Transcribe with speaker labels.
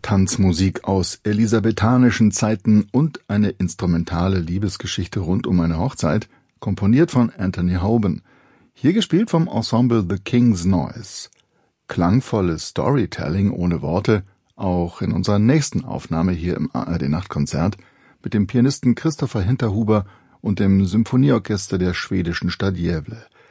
Speaker 1: Tanzmusik aus elisabethanischen Zeiten und eine instrumentale Liebesgeschichte rund um eine Hochzeit, komponiert von Anthony Hoban. Hier gespielt vom Ensemble The King's Noise. Klangvolles Storytelling ohne Worte, auch in unserer nächsten Aufnahme hier im ARD-Nachtkonzert mit dem Pianisten Christopher Hinterhuber und dem Symphonieorchester der schwedischen Stadt Gävle.